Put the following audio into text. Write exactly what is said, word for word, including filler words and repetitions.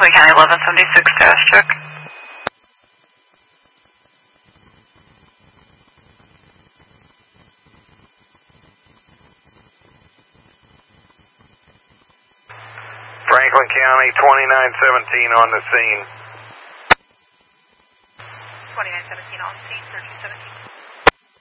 Clay County eleven seventy-six dash check. Franklin County twenty-nine seventeen on the scene. twenty-nine seventeen on scene, thirteen seventeen.